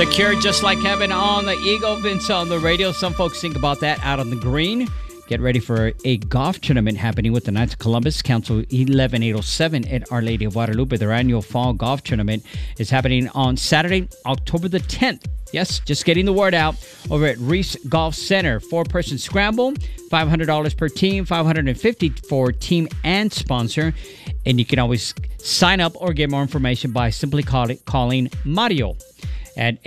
The Cure, Just Like Heaven on the Eagle. Vince on the radio. Some folks think about that out on the green. Get ready for a golf tournament happening with the Knights of Columbus. Council 11807 at Our Lady of Guadalupe. Their annual fall golf tournament is happening on Saturday, October the 10th. Yes, just getting the word out over at Reese Golf Center. 4-person scramble, $500 per team, $550 for team and sponsor. And you can always sign up or get more information by simply calling Mario at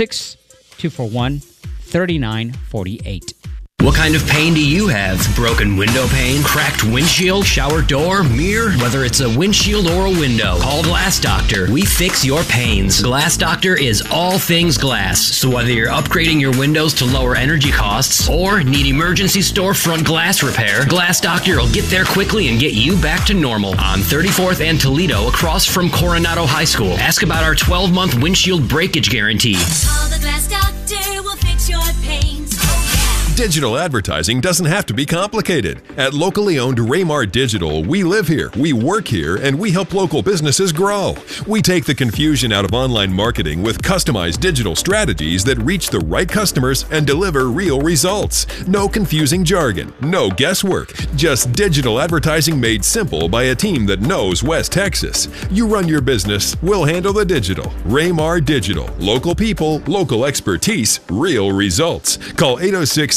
806-241-3948. What kind of pain do you have? Broken window pane, cracked windshield, shower door, mirror? Whether it's a windshield or a window, call Glass Doctor. We fix your pains. Glass Doctor is all things glass. So whether you're upgrading your windows to lower energy costs or need emergency storefront glass repair, Glass Doctor will get there quickly and get you back to normal. On 34th and Toledo, across from Coronado High School. Ask about our 12-month windshield breakage guarantee. Call the Glass Doctor, we'll fix your pains. Digital advertising doesn't have to be complicated. At locally owned Raymar Digital, we live here, we work here, and we help local businesses grow. We take the confusion out of online marketing with customized digital strategies that reach the right customers and deliver real results. No confusing jargon, no guesswork, just digital advertising made simple by a team that knows West Texas. You run your business, we'll handle the digital. Raymar Digital. Local people, local expertise, real results. Call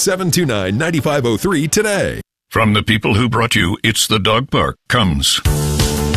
806-729-9503 today. From the people who brought you It's the Dog Park comes